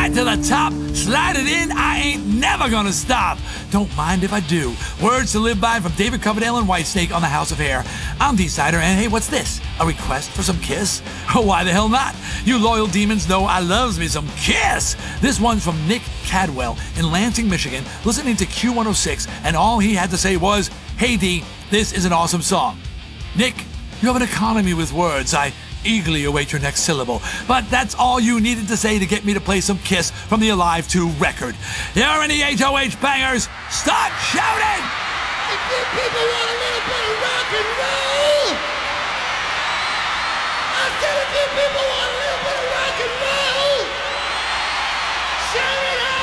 right to the top, slide it in, I ain't never gonna stop. Don't mind if I do. Words to live by from David Coverdale and Whitesnake on the House of Hair. I'm D-Sider, and hey, what's this? A request for some Kiss? Oh, why the hell not? You loyal demons know I loves me some Kiss. This one's from Nick Cadwell in Lansing, Michigan, listening to Q106, and all he had to say was, "Hey D, this is an awesome song." Nick, you have an economy with words. I eagerly await your next syllable. But that's all you needed to say to get me to play some Kiss from the Alive 2 record. Here are any HOH bangers. Start shouting! If you people want a little bit of rock and roll, I said if you people want